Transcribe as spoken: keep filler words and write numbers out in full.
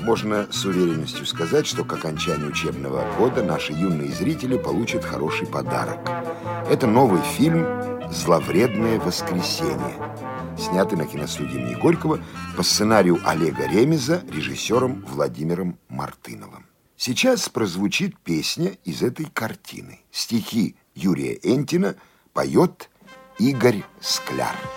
Можно с уверенностью сказать, что к окончанию учебного года наши юные зрители получат хороший подарок. Это новый фильм «Зловредное воскресенье», снятый на киностудии имени Горького по сценарию Олега Ремеза, режиссером Владимиром Мартыновым. Сейчас прозвучит песня из этой картины. Стихи Юрия Энтина поет Игорь Скляр.